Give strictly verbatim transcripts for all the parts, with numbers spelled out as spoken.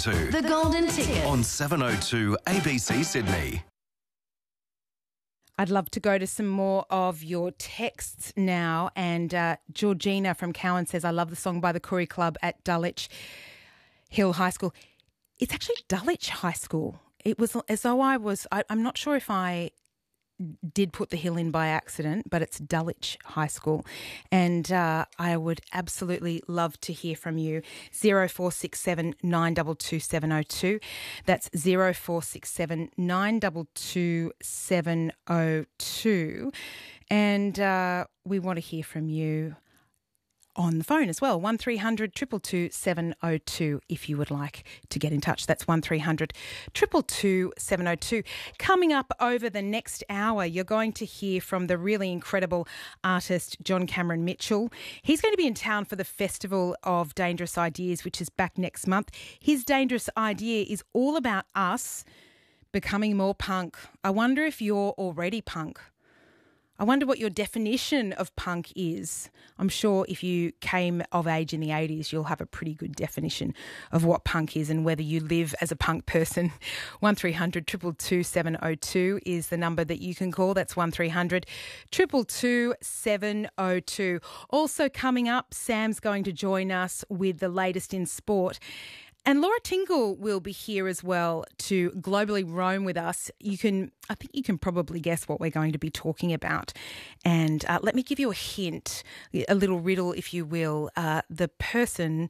to The Golden Ticket on seven oh two A B C Sydney. I'd love to go to some more of your texts now. And uh, Georgina from Cowan says, I love the song by the Koori Club at Dulwich Hill High School. It's actually Dulwich High School. It was as though I was, I, I'm not sure if I did put the hill in by accident, but it's Dulwich High School. And uh, I would absolutely love to hear from you. zero four six seven nine two two seven oh two. That's zero four six seven nine two two seven oh two. And uh, we want to hear from you on the phone as well, one three hundred two two two seven oh two if you would like to get in touch. That's one three hundred two two two seven oh two. Coming up over the next hour, you're going to hear from the really incredible artist John Cameron Mitchell. He's going to be in town for the Festival of Dangerous Ideas, which is back next month. His Dangerous Idea is all about us becoming more punk. I wonder if you're already punk. I wonder what your definition of punk is. I'm sure if you came of age in the eighties, you'll have a pretty good definition of what punk is and whether you live as a punk person. one three hundred two two two seven oh two is the number that you can call. That's one three hundred two two two seven oh two. Also coming up, Sam's going to join us with the latest in sport. And Laura Tingle will be here as well to globally roam with us. You can, I think you can probably guess what we're going to be talking about. And uh, let me give you a hint, a little riddle, if you will. Uh, the person,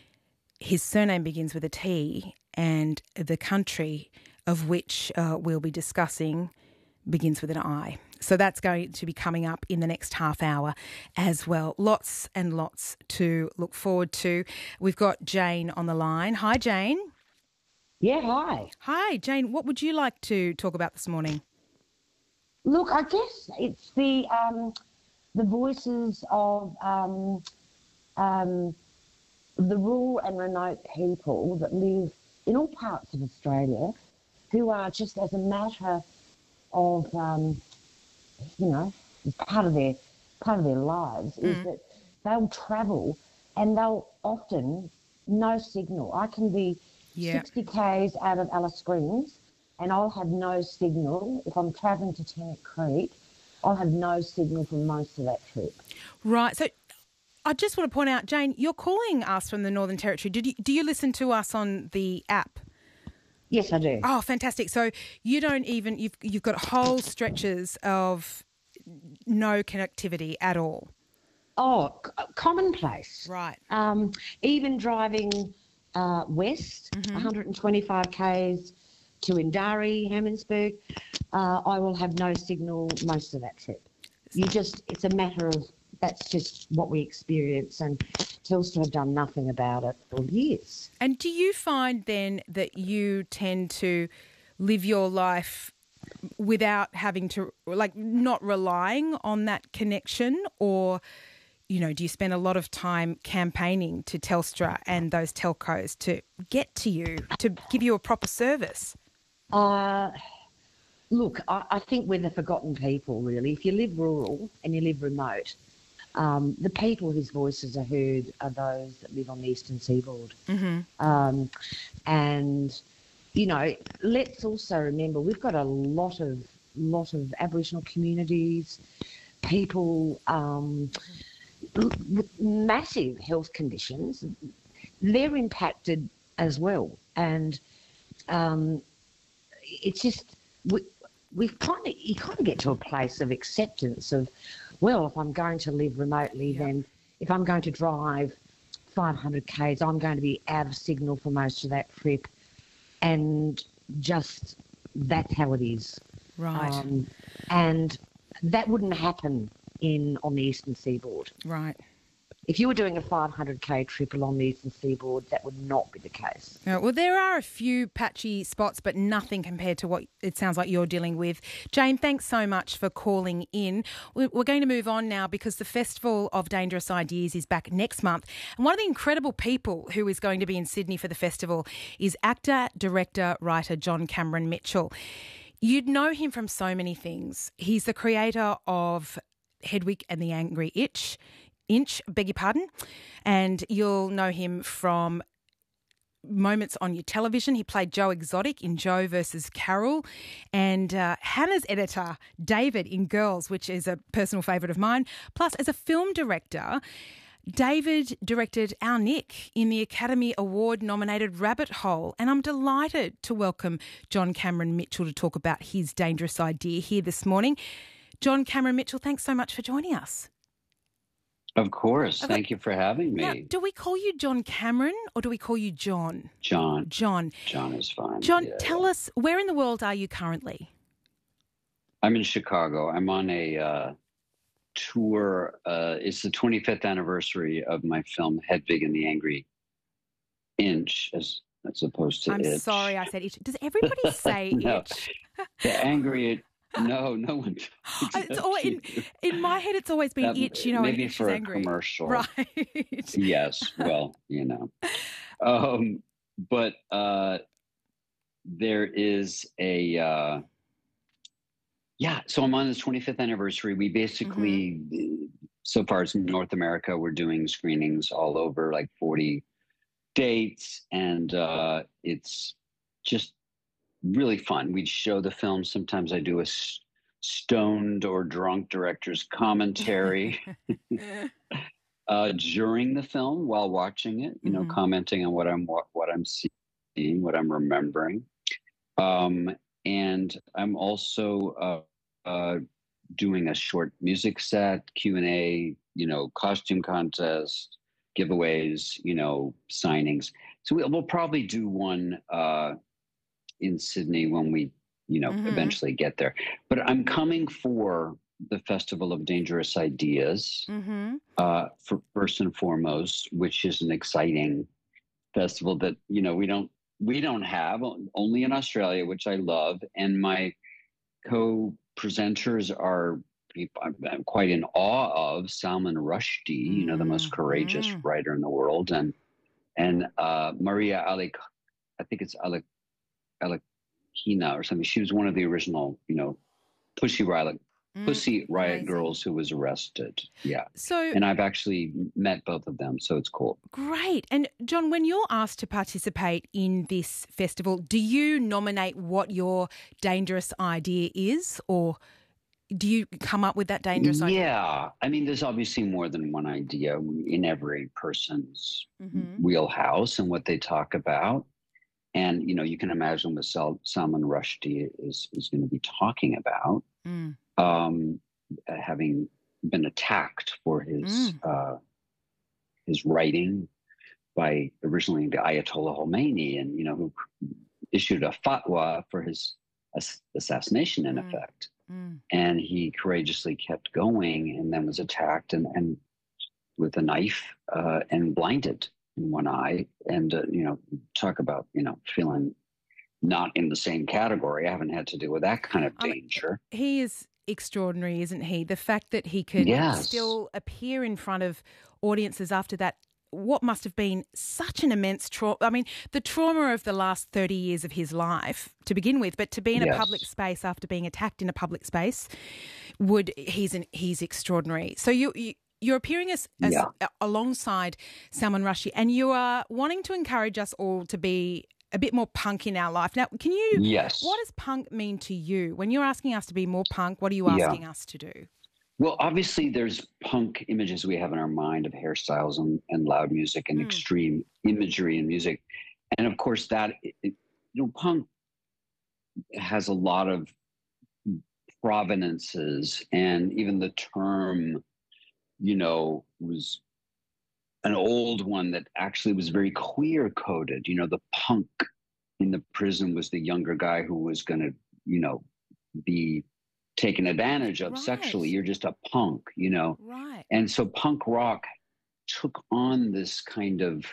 his surname begins with a T, and the country of which uh, we'll be discussing begins with an I. So that's going to be coming up in the next half hour as well. Lots and lots to look forward to. We've got Jane on the line. Hi, Jane. Yeah, hi. Hi, Jane. What would you like to talk about this morning? Look, I guess it's the um, the voices of um, um, the rural and remote people that live in all parts of Australia who are just as a matter of... Um, you know, part of their part of their lives mm. is that they'll travel and they'll often no signal. I can be yeah. sixty kays out of Alice Springs and I'll have no signal. If I'm travelling to Tennant Creek, I'll have no signal for most of that trip. Right. So I just want to point out, Jane, you're calling us from the Northern Territory. Did you, do you listen to us on the app? Yes, I do. Oh, fantastic. So you don't even, you've you've got whole stretches of no connectivity at all. Oh, c- commonplace. Right. Um, even driving uh, west, mm-hmm. one hundred twenty-five kays to Indari, Hermannsburg, uh, I will have no signal most of that trip. You just, it's a matter of, that's just what we experience, and Telstra have done nothing about it for years. And do you find then that you tend to live your life without having to, like, not relying on that connection, or, you know, do you spend a lot of time campaigning to Telstra and those telcos to get to you, to give you a proper service? Uh, look, I, I think we're the forgotten people, really. If you live rural and you live remote, Um, the people whose voices are heard are those that live on the eastern seaboard. Mm-hmm. Um, and, you know, let's also remember we've got a lot of lot of Aboriginal communities, people um, with massive health conditions. They're impacted as well. And um, it's just... We, we've kind of, you kind of get to a place of acceptance of, well, if I'm going to live remotely, yep. then if I'm going to drive five hundred kays, I'm going to be out of signal for most of that trip. And just, that's how it is. Right. Um, and that wouldn't happen in on the eastern seaboard. Right. If you were doing a five hundred k trip along the eastern seaboard, that would not be the case. Yeah, well, there are a few patchy spots, but nothing compared to what it sounds like you're dealing with. Jane, thanks so much for calling in. We're going to move on now because the Festival of Dangerous Ideas is back next month. And one of the incredible people who is going to be in Sydney for the festival is actor, director, writer John Cameron Mitchell. You'd know him from so many things. He's the creator of Hedwig and the Angry Itch, Inch, beg your pardon, and you'll know him from moments on your television. He played Joe Exotic in Joe versus Carol, and uh, Hannah's editor, David, in Girls, which is a personal favourite of mine. Plus, as a film director, David directed Our Nick in the Academy Award-nominated Rabbit Hole, and I'm delighted to welcome John Cameron Mitchell to talk about his dangerous idea here this morning. John Cameron Mitchell, thanks so much for joining us. Of course. Thank you for having me. Now, do we call you John Cameron or do we call you John? John. John. John is fine. John, yeah. tell us, where in the world are you currently? I'm in Chicago. I'm on a uh, tour. Uh, it's the twenty-fifth anniversary of my film Hedwig and the Angry Inch, as as opposed to I'm itch. sorry I said itch. Does everybody say No. itch? The Angry No, no one. It's all, in, in my head, it's always been That- itch, you know, maybe and itch for is a angry. commercial. Right. Yes, well, you know. Um, but uh, there is a, uh, yeah, so I'm on this twenty-fifth anniversary. We basically, Mm-hmm. so far as North America, we're doing screenings all over, like forty dates, and uh, it's just really fun. We show the film. Sometimes I do a s- stoned or drunk director's commentary uh, during the film while watching it. You know, Mhm. commenting on what I'm what, what I'm seeing, what I'm remembering, um, and I'm also uh, uh, doing a short music set, Q and A. You know, costume contest, giveaways. You know, signings. So we'll, we'll probably do one. Uh, in Sydney when we, you know, Mhm. eventually get there. But I'm coming for the Festival of Dangerous Ideas, Mm-hmm. uh, for first and foremost, which is an exciting festival that, you know, we don't we don't have only in Australia, which I love. And my co-presenters are people I'm, I'm quite in awe of. Salman Rushdie, you know, the most courageous Mhm. writer in the world, and and uh, Maria Ali, I think it's Ali. Alekina or something. She was one of the original, you know, Pussy Riot, Mm, Pussy Riot amazing. girls who was arrested. Yeah. So And I've actually met both of them, so it's cool. great. And John, when you're asked to participate in this festival, do you nominate what your dangerous idea is, or do you come up with that dangerous idea? Yeah. I mean, there's obviously more than one idea in every person's Mhm. wheelhouse and what they talk about. And, you know, you can imagine what Sal- Salman Rushdie is, is going to be talking about. Mm. Um, having been attacked for his Mm. uh, his writing by originally the Ayatollah Khomeini, and you know who issued a fatwa for his ass- assassination in Mm. effect. Mm. And he courageously kept going, and then was attacked and, and with a knife uh, and blinded in one eye. And uh, you know, talk about you know feeling not in the same category. I haven't had to deal with that kind of I mean, danger. He is extraordinary, isn't he? The fact that he can Yes. still appear in front of audiences after that, what must have been such an immense trauma. I mean, the trauma of the last thirty years of his life to begin with, but to be in a Yes. public space after being attacked in a public space, would he's an, he's extraordinary. So you, you you're appearing as, as Yeah. alongside Salman Rushdie, and you are wanting to encourage us all to be a bit more punk in our life. Now, can you? Yes. What does punk mean to you? When you're asking us to be more punk, what are you Yeah. asking us to do? Well, obviously, there's punk images we have in our mind of hairstyles and, and loud music and Mm. extreme imagery in music. And of course, that, it, you know, punk has a lot of provenances, and even the term, you know, was an old one that actually was very queer coded. You know, the punk in the prison was the younger guy who was going to, you know, be taken advantage of Right. sexually. You're just a punk, you know. Right. And so punk rock took on this kind of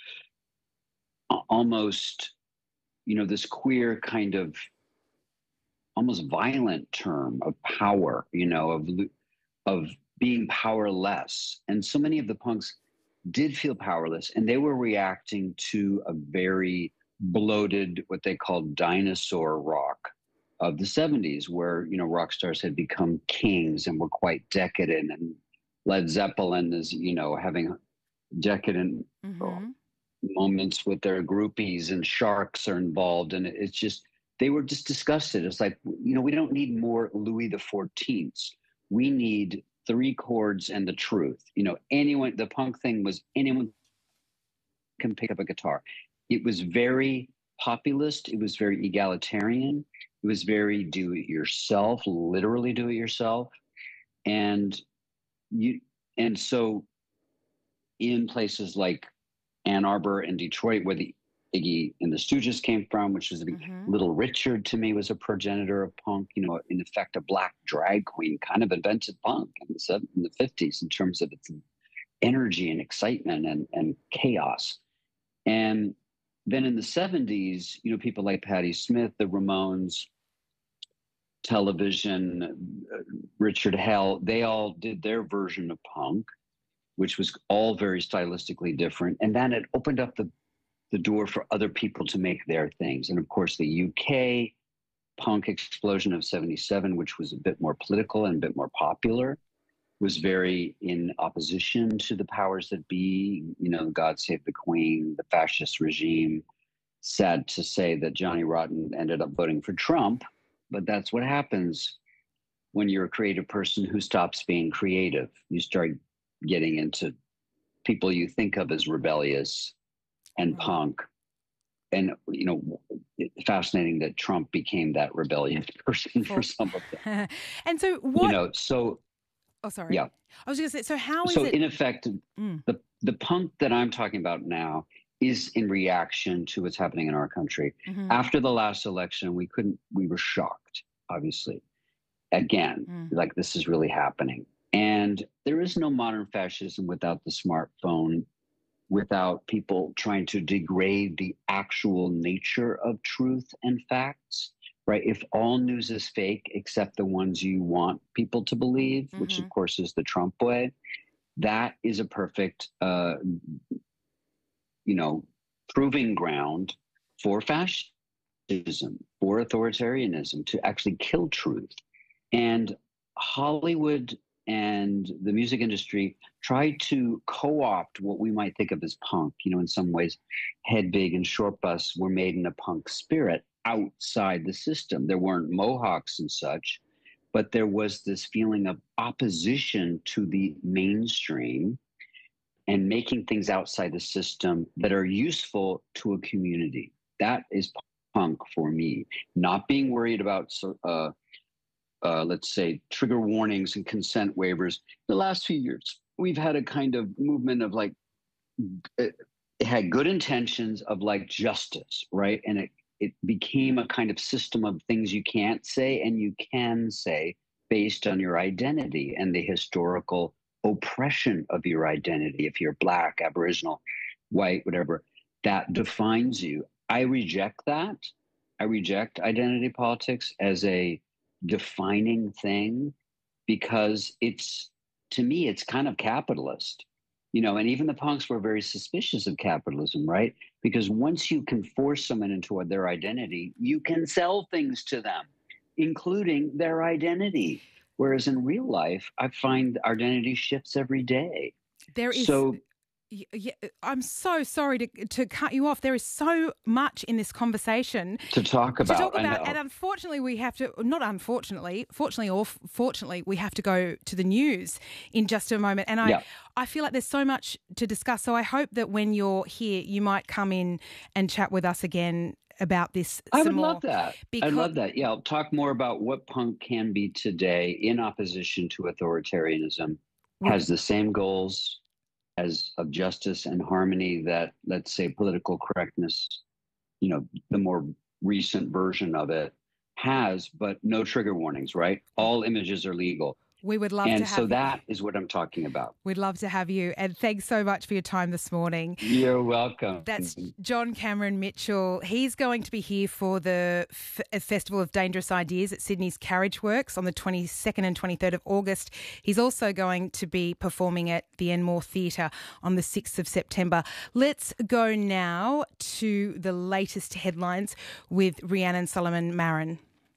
a- almost, you know, this queer kind of almost violent term of power, you know, of lo- of being powerless. And so many of the punks did feel powerless, and they were reacting to a very bloated, what they called dinosaur rock of the seventies, where, you know, rock stars had become kings and were quite decadent, and Led Zeppelin is, you know, having decadent Mm-hmm. moments with their groupies and sharks are involved. And it's just, they were just disgusted. It's like, you know, we don't need more Louis the fourteenth. We need three chords and the truth. You know, anyone, the punk thing was anyone can pick up a guitar. It was very populist. It was very egalitarian. It was very do it yourself, literally do it yourself. And you, and so in places like Ann Arbor and Detroit, where the Iggy and the Stooges came from, which was a big, Mm-hmm. Little Richard to me was a progenitor of punk. You know, in effect, a black drag queen kind of invented punk in the seven, in the fifties in terms of its energy and excitement and, and chaos. And then in the seventies, you know, people like Patti Smith, the Ramones, Television, uh, Richard Hell, they all did their version of punk, which was all very stylistically different. And then it opened up the, the door for other people to make their things. And of course, the U K punk explosion of seventy-seven, which was a bit more political and a bit more popular, was very in opposition to the powers that be, you know, God Save the Queen, the fascist regime. Sad to say that Johnny Rotten ended up voting for Trump, but that's what happens when you're a creative person who stops being creative. You start getting into people you think of as rebellious and Right. punk. And, you know, it's fascinating that Trump became that rebellious person for some of them. And so what? You know, so, oh, sorry. yeah. I was going to say, so how is So it? in effect, Mm. the, the punk that I'm talking about now is in reaction to what's happening in our country. Mhm. After the last election, we couldn't, we were shocked, obviously. Again, Mm. like this is really happening. And there is no modern fascism without the smartphone, without people trying to degrade the actual nature of truth and facts, right? If all news is fake except the ones you want people to believe, which Mhm. of course is the Trump way, that is a perfect, uh, you know, proving ground for fascism, for authoritarianism, to actually kill truth. And Hollywood and the music industry try to co-opt what we might think of as punk. You know, in some ways, Hedwig and Short Bus were made in a punk spirit outside the system. There weren't Mohawks and such, but there was this feeling of opposition to the mainstream and making things outside the system that are useful to a community. That is punk for me. Not being worried about, uh, uh, let's say, trigger warnings and consent waivers. The last few years, we've had a kind of movement of like, it had good intentions of like justice, right? And it, it became a kind of system of things you can't say and you can say based on your identity and the historical oppression of your identity. If you're Black, Aboriginal, white, whatever, that defines you. I reject that. I reject identity politics as a defining thing because it's, to me, it's kind of capitalist, you know, and even the punks were very suspicious of capitalism, right? Because once you can force someone into their identity, you can sell things to them, including their identity. Whereas in real life, I find identity shifts every day. There is. So, Yeah, I'm so sorry to to cut you off. There is so much in this conversation to talk about. To talk about, I know. and unfortunately, we have to. Not unfortunately, fortunately or fortunately, we have to go to the news in just a moment. And I, Yeah. I feel like there's so much to discuss. So I hope that when you're here, you might come in and chat with us again about this. I some would more, love that. because- I'd love that. Yeah, I'll talk more about what punk can be today in opposition to authoritarianism. Well- Has the same goals as of justice and harmony that, let's say, political correctness, you know, the more recent version of it has, but no trigger warnings, right? All images are legal. We would love to And have so you. that is what I'm talking about. We'd love to have you. And thanks so much for your time this morning. You're welcome. That's John Cameron Mitchell. He's going to be here for the F- Festival of Dangerous Ideas at Sydney's Carriage Works on the twenty-second and twenty-third of August. He's also going to be performing at the Enmore Theatre on the sixth of September. Let's go now to the latest headlines with Rhiannon Solomon Marin.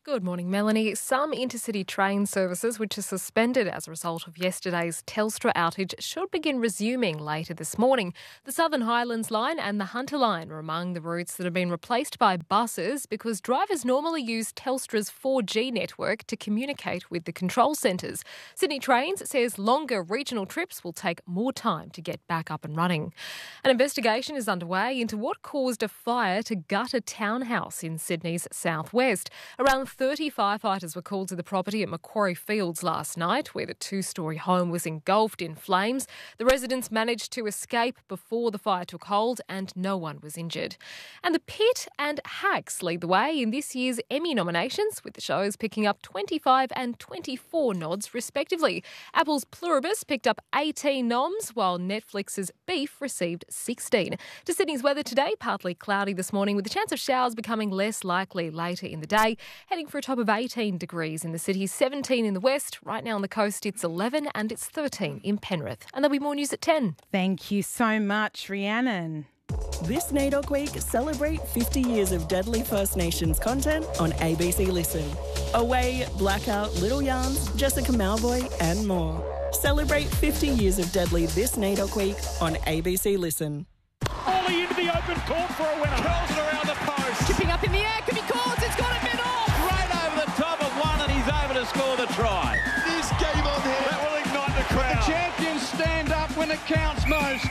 Good morning, Melanie. Some intercity train services, which are suspended as a result of yesterday's Telstra outage, should begin resuming later this morning. The Southern Highlands line and the Hunter line are among the routes that have been replaced by buses because drivers normally use Telstra's four G network to communicate with the control centres. Sydney Trains says longer regional trips will take more time to get back up and running. An investigation is underway into what caused a fire to gut a townhouse in Sydney's southwest. Around thirty firefighters were called to the property at Macquarie Fields last night, where the two-storey home was engulfed in flames. The residents managed to escape before the fire took hold and no one was injured. And The Pit and Hacks lead the way in this year's Emmy nominations, with the shows picking up twenty-five and twenty-four nods respectively. Apple's Pluribus picked up eighteen noms, while Netflix's Beef received sixteen. To Sydney's weather today, partly cloudy this morning with the chance of showers becoming less likely later in the day. Heading for a top of eighteen degrees in the city, seventeen in the west. Right now on the coast, it's eleven and it's thirteen in Penrith. And there'll be more news at ten. Thank you so much, Rhiannon. This NAIDOC week, celebrate fifty years of Deadly First Nations content on A B C Listen. Away, Blackout, Little Yarns, Jessica Malboy and more. Celebrate fifty years of Deadly this NAIDOC week on A B C Listen. Ollie into the open court for a winner. Curls it around the post. Tipping up in the air, could be caught, it's got a bit off. Right over the top of one and he's able to score the try. This game on here. That will ignite the crowd. The champions stand up when it counts most.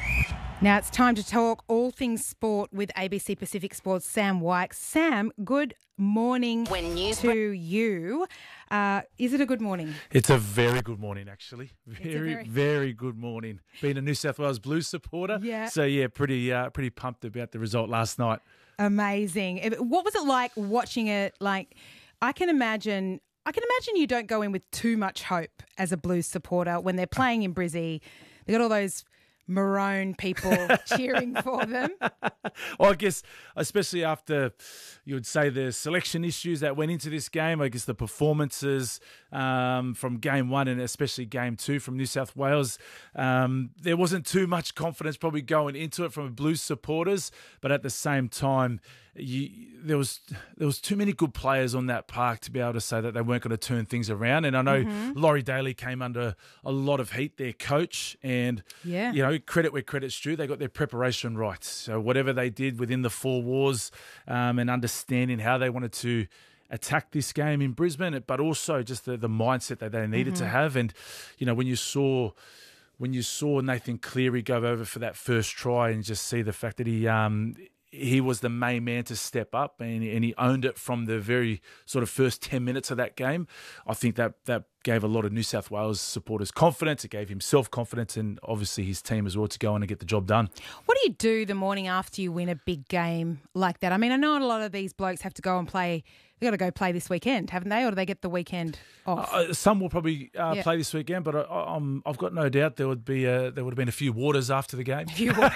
Now it's time to talk all things sport with A B C Pacific Sports' Sam Wykes. Sam, good morning When news to you. Uh, is it a good morning? It's a very good morning, actually. Very, very- very good morning. Being a New South Wales Blues supporter, Yeah. So yeah, pretty, uh, pretty pumped about the result last night. Amazing. It- What was it like watching it? Like, I can imagine. I can imagine you don't go in with too much hope as a Blues supporter when they're playing in Brizzy. They got all those maroon people cheering for them. Well, I guess, especially after you would say the selection issues that went into this game, I guess the performances um, from game one and especially game two from New South Wales, um, there wasn't too much confidence probably going into it from Blues supporters, but at the same time, You, there was there was too many good players on that park to be able to say that they weren't going to turn things around. And I know Mm-hmm. Laurie Daly came under a lot of heat, their coach, and Yeah. you know, credit where credit's due, they got their preparation right. So whatever they did within the four walls um, and understanding how they wanted to attack this game in Brisbane, but also just the, the mindset that they needed Mm-hmm. to have. And you know, when you saw. When you saw Nathan Cleary go over for that first try and just see the fact that he um, he was the main man to step up and, and he owned it from the very sort of first ten minutes of that game, I think that that gave a lot of New South Wales supporters confidence. It gave him self-confidence and obviously his team as well to go on and get the job done. What do you do the morning after you win a big game like that? I mean, I know a lot of these blokes have to go and play. They've got to go play this weekend, haven't they? Or do they get the weekend off? Uh, some will probably uh, Yeah. play this weekend, but I, I'm, I've got no doubt there would be a, there would have been a few waters after the game. You would.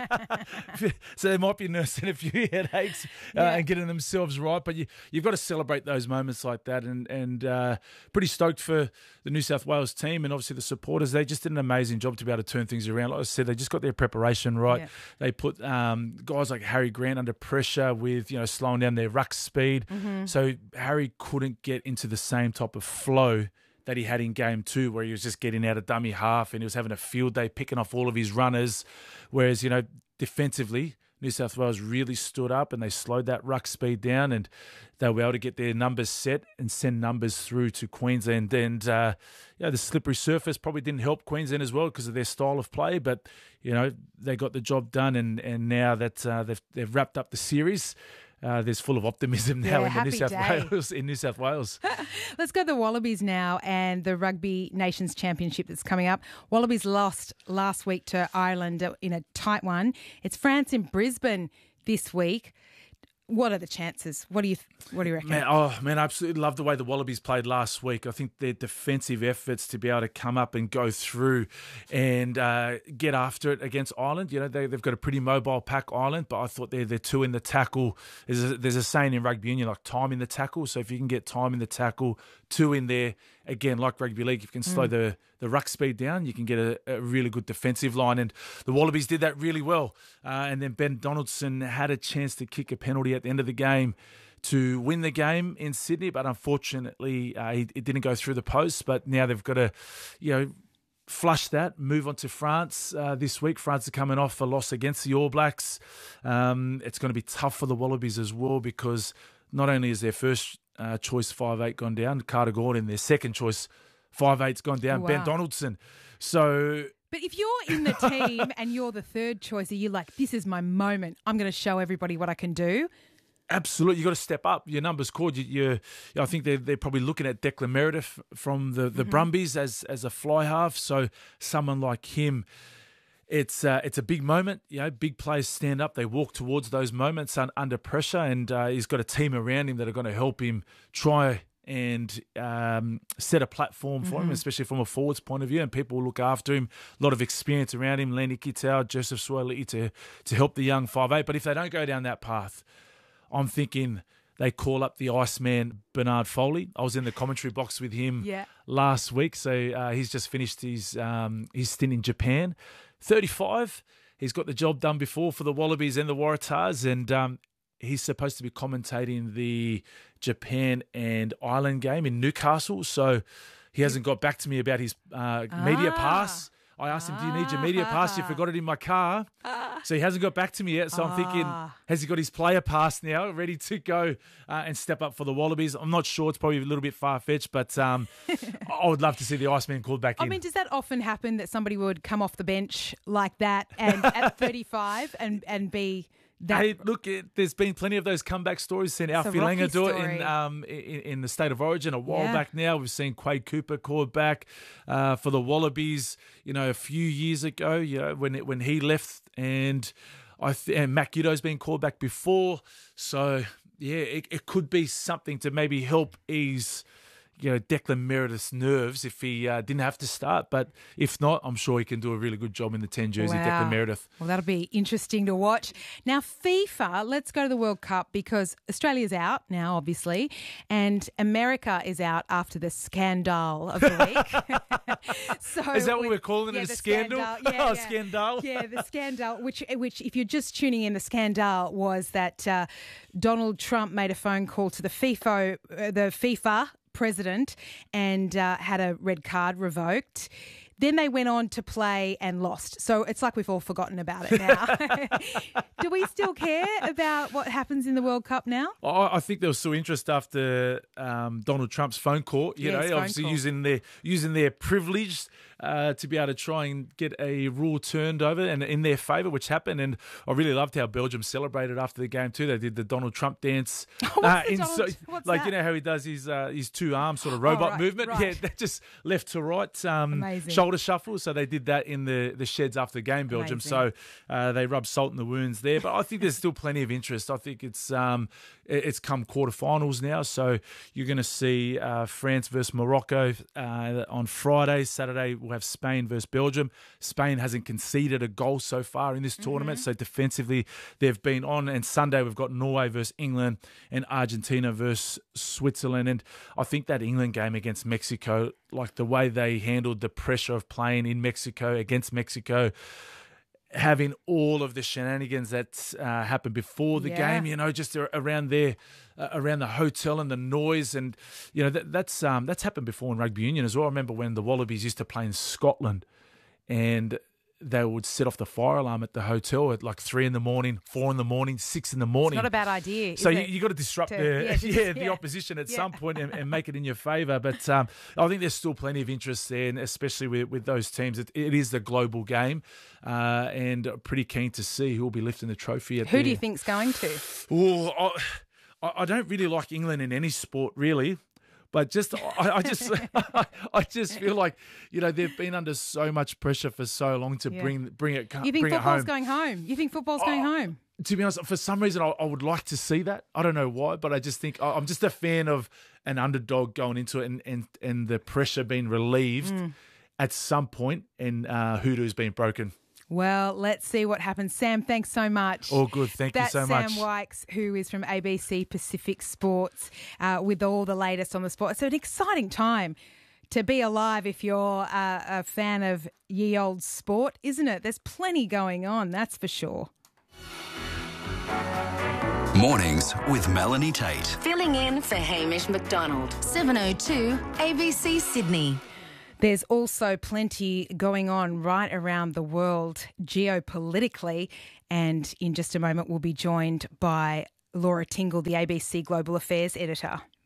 So they might be nursing a few headaches uh, Yeah. and getting themselves right. But you, you've got to celebrate those moments like that. And, and uh, pretty stoked for the New South Wales team and obviously the supporters. They just did an amazing job to be able to turn things around. Like I said, they just got their preparation right. Yeah. They put um, guys like Harry Grant under pressure with, you know, slowing down their ruck speed. Mm-hmm. So Harry couldn't get into the same type of flow that he had in game two, where he was just getting out of dummy half and he was having a field day picking off all of his runners. Whereas, you know, defensively, New South Wales really stood up and they slowed that ruck speed down and they were able to get their numbers set and send numbers through to Queensland. And, uh, you know, the slippery surface probably didn't help Queensland as well because of their style of play. But, you know, they got the job done and, and now that uh, they've, they've wrapped up the series, Uh, there's full of optimism now Yeah, in the New happy South day. Wales. In New South Wales, Let's go to the Wallabies now and the Rugby Nations Championship that's coming up. Wallabies lost last week to Ireland in a tight one. It's France in Brisbane this week. What are the chances? What do you What do you reckon? man, oh man, I absolutely love the way the Wallabies played last week. I think their defensive efforts to be able to come up and go through and uh, get after it against Ireland. You know, they, they've got a pretty mobile pack, Ireland, but I thought they're they're two in the tackle. There's a, there's a saying in rugby union like time in the tackle. So if you can get time in the tackle, two in there, again, like rugby league, if you can slow mm. the the ruck speed down, you can get a, a really good defensive line. And the Wallabies did that really well. Uh, and then Ben Donaldson had a chance to kick a penalty at the end of the game to win the game in Sydney, but unfortunately uh, it, it didn't go through the post. But now they've got to, you know, flush that, move on to France uh, this week. France are coming off a loss against the All Blacks. Um, it's going to be tough for the Wallabies as well, because not only is their first uh, choice five eight gone down, Carter Gordon, their second choice five eight's gone down, Wow. Ben Donaldson. So... But if you're in the team and you're the third choice, are you like, this is my moment, I'm going to show everybody what I can do? Absolutely, you got to step up. Your numbers called. You, you, I think they're they're probably looking at Declan Meredith from the, the mm-hmm. Brumbies as as a fly half. So someone like him, it's uh, it's a big moment. You know, big players stand up. They walk towards those moments un, under pressure, and uh, he's got a team around him that are going to help him try and um, set a platform for mm-hmm. him, especially from a forwards point of view, and people will look after him. A lot of experience around him, Lenny Kitau, Joseph Suaalii, to to help the young five eight. But if they don't go down that path, I'm thinking they call up the Iceman, Bernard Foley. I was in the commentary box with him yeah. last week, so uh, he's just finished his um, his stint in Japan. thirty-five, he's got the job done before for the Wallabies and the Waratahs, and um, he's supposed to be commentating the Japan and Ireland game in Newcastle, so he hasn't got back to me about his uh, ah. media pass. I asked him, do you need your media pass? You forgot it in my car. So he hasn't got back to me yet. So I'm thinking, has he got his player pass now, ready to go uh, and step up for the Wallabies? I'm not sure. It's probably a little bit far-fetched, but um, I would love to see the Iceman called back in. I mean, does that often happen, that somebody would come off the bench like that and at thirty-five and, and be... That, hey, look, it, there's been plenty of those comeback stories. Seen Alfie Langer do it in, um, in in the State of Origin a while yeah. back now. We've seen Quade Cooper called back uh, for the Wallabies, you know, a few years ago, you know, when it, when he left, and I th- and Matt Giddo's been called back before. So yeah, it, it could be something to maybe help ease, you know, Declan Meredith's nerves if he uh, didn't have to start. But if not, I'm sure he can do a really good job in the ten jersey, wow. Declan Meredith. Well, that'll be interesting to watch. Now, FIFA, let's go to the World Cup, because Australia's out now, obviously, and America is out after the scandal of the week. So is that what we're calling yeah, it, a scandal? Scandal. Yeah, oh, yeah. scandal. Yeah, the scandal, which, which if you're just tuning in, the scandal was that uh, Donald Trump made a phone call to the FIFA, uh, the FIFA president and uh, had a red card revoked. Then they went on to play and lost. So it's like we've all forgotten about it now. Do we still care about what happens in the World Cup now? I, I think there was still interest after um, Donald Trump's phone call. You yes, know, obviously call. using their using their privilege uh, to be able to try and get a rule turned over and in their favour, which happened. And I really loved how Belgium celebrated after the game too. They did the Donald Trump dance. What's uh, the in, Donald, so, what's like that? You know how he does his uh, his two arms sort of robot oh, right, movement. Right. Yeah, that just left to right. Um, Amazing. Shoulder shuffle. So they did that in the, the sheds after the game, Belgium. Amazing. So uh, they rubbed salt in the wounds there. But I think there's still plenty of interest. I think it's um, it's come quarterfinals now. So you're going to see uh, France versus Morocco uh, on Friday. Saturday we'll have Spain versus Belgium. Spain hasn't conceded a goal so far in this tournament. Mm-hmm. So defensively they've been on. And Sunday we've got Norway versus England and Argentina versus Switzerland. And I think that England game against Mexico, like the way they handled the pressure of playing in Mexico against Mexico, having all of the shenanigans that uh, happened before the yeah. game, you know, just around there, uh, around the hotel and the noise, and you know that, that's um, that's happened before in rugby union as well. I remember when the Wallabies used to play in Scotland, and they would set off the fire alarm at the hotel at like three in the morning, four in the morning, six in the morning. It's not a bad idea. So you, it? you got to disrupt to, the yeah, just, yeah, the yeah. opposition at yeah. some point and, and make it in your favour. But um, I think there's still plenty of interest there, and especially with, with those teams. It, it is the global game, uh, and pretty keen to see who will be lifting the trophy. At who the, do you think's going to? Oh, I, I don't really like England in any sport, really. But just, I, I just, I just feel like, you know, they've been under so much pressure for so long to yeah. bring bring it. You think bring football's it home. going home? You think football's oh, going home? To be honest, for some reason, I, I would like to see that. I don't know why, but I just think I'm just a fan of an underdog going into it and and, and the pressure being relieved mm. at some point, and uh, hoodoo's been broken. Well, let's see what happens. Sam, thanks so much. All good. Thank That's you so much. Sam Wykes, who is from A B C Pacific Sports, uh, with all the latest on the sport. So an exciting time to be alive if you're uh, a fan of ye old sport, isn't it? There's plenty going on, that's for sure. Mornings with Melanie Tate. Filling in for Hamish McDonald. seven oh two A B C Sydney. There's also plenty going on right around the world geopolitically, and in just a moment we'll be joined by Laura Tingle, the A B C Global Affairs editor.